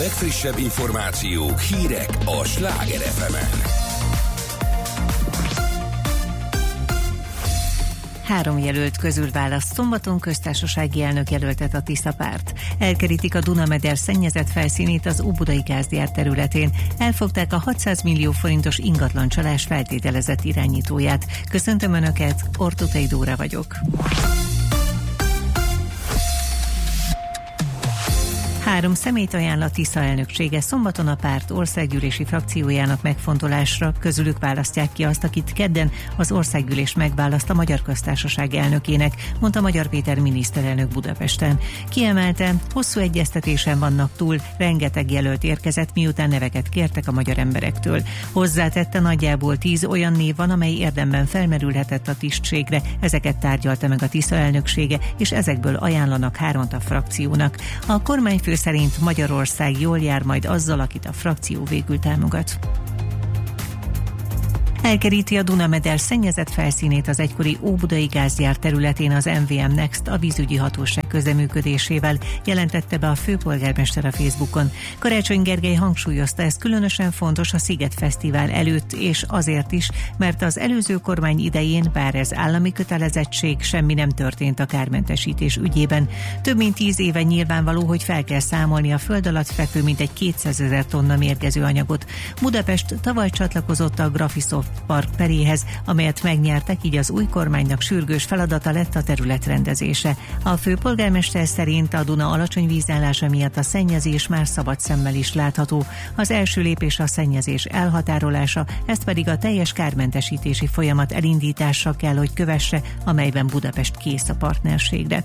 legfrissebb információk, hírek a Sláger FM-en. 3 jelölt közül választ szombaton köztársasági elnök jelöltet a Tisza párt. Elkerítik a Duna-meder szennyezett felszínét az Óbudai gázgyár területén. Elfogták a 600 millió forintos ingatlancsalás feltételezett irányítóját. Köszöntöm Önöket, Ortutei Dóra vagyok. 3 személyt ajánl a Tisza elnöksége szombaton a párt országgyűlési frakciójának megfontolásra, közülük választják ki azt, akit kedden az országgyűlés megválaszt a Magyar Köztársaság elnökének, mondta Magyar Péter miniszterelnök Budapesten. Kiemelte, hosszú egyeztetésen vannak túl, rengeteg jelölt érkezett, miután neveket kértek a magyar emberektől. Hozzátette, nagyjából 10 olyan név van, amely érdemben felmerülhetett a tisztségre, ezeket tárgyalta meg a Tisza elnöksége, és ezekből ajánlanak 3 a frakciónak. A kormányfő szerint Magyarország jól jár majd azzal, akit a frakció végül támogat. Elkeríti a Duna-meder szennyezett felszínét az egykori Óbudai gázgyár területén az MVM Next a vízügyi hatóság közreműködésével, jelentette be a főpolgármester a Facebookon. Karácsony Gergely hangsúlyozta, ez különösen fontos a Sziget Fesztivál előtt, és azért is, mert az előző kormány idején, bár ez állami kötelezettség, semmi nem történt a kármentesítés ügyében. Több mint 10 éve nyilvánvaló, hogy fel kell számolni a föld alatt fekvő mintegy 200 000 tonna mérgező anyagot. Budapest tavaly csatlakozott a Graphisoft Park peréhez, amelyet megnyertek, így az új kormánynak sürgős feladata lett a terület rendezése. A főpolgármester szerint a Duna alacsony vízállása miatt a szennyezés már szabad szemmel is látható. Az első lépés a szennyezés elhatárolása, ezt pedig a teljes kármentesítési folyamat elindítása kell, hogy kövesse, amelyben Budapest kész a partnerségre.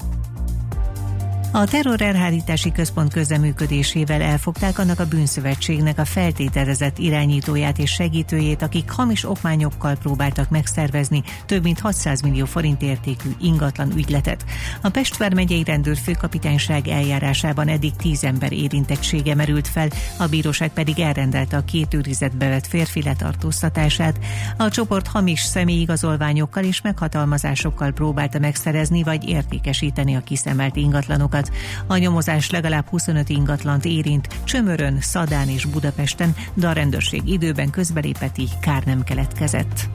A terrorelhárítási központ közreműködésével elfogták annak a bűnszövetségnek a feltételezett irányítóját és segítőjét, akik hamis okmányokkal próbáltak megszervezni több mint 600 millió forint értékű ingatlan ügyletet. A Pest vármegyei rendőrfőkapitányság eljárásában eddig 10 ember érintettsége merült fel, a bíróság pedig elrendelte a 2 őrizetbe vett férfi letartóztatását. A csoport hamis személyigazolványokkal és meghatalmazásokkal próbálta megszerezni vagy értékesíteni a kiszemelt ingatlanokat. A nyomozás legalább 25 ingatlant érint, Csömörön, Szadán és Budapesten, de a rendőrség időben közbelépett, így kár nem keletkezett.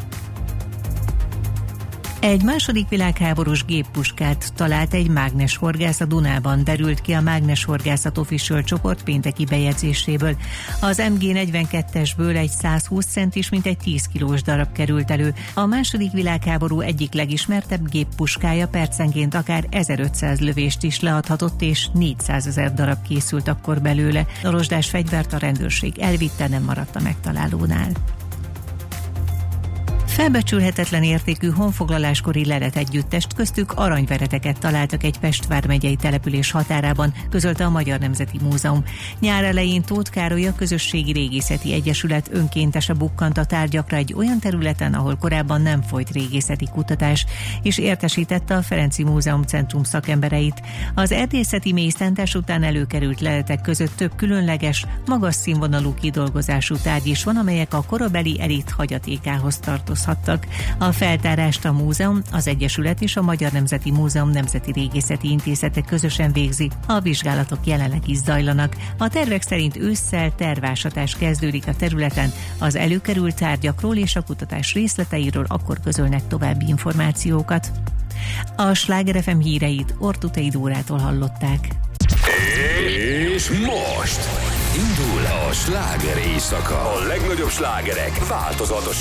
Egy második világháborús géppuskát talált egy mágneshorgász a Dunában, derült ki a Mágneshorgászat Official csoport pénteki bejegyzéséből. Az MG42-esből egy 120 centis, mintegy 10 kilós darab került elő. A második világháború egyik legismertebb géppuskája percenként akár 1500 lövést is leadhatott, és 400 000 darab készült akkor belőle. A rozsdás fegyvert a rendőrség elvitte, nem maradt a megtalálónál. Felbecsülhetetlen értékű honfoglaláskori leletegyüttest, köztük aranyvereteket találtak egy Pest vármegyei település határában, közölte a Magyar Nemzeti Múzeum. Nyár elején Tóth Károly, a Közösségi Régészeti Egyesület önkéntese bukkant a tárgyakra egy olyan területen, ahol korábban nem folyt régészeti kutatás, és értesítette a Ferenci Múzeum Centrum szakembereit. Az erdészeti mélyszántás után előkerült leletek között több különleges, magas színvonalú kidolgozású tárgy is van, amelyek a korabeli elit hagyatékához tartozhatnak. A feltárást a múzeum, az Egyesület és a Magyar Nemzeti Múzeum Nemzeti Régészeti Intézete közösen végzi. A vizsgálatok jelenleg is zajlanak. A tervek szerint ősszel tervásatás kezdődik a területen. Az előkerült tárgyakról és a kutatás részleteiről akkor közölnek további információkat. A Sláger FM híreit Ortutei Dórától hallották. És most indul a sláger éjszaka. A legnagyobb slágerek változatos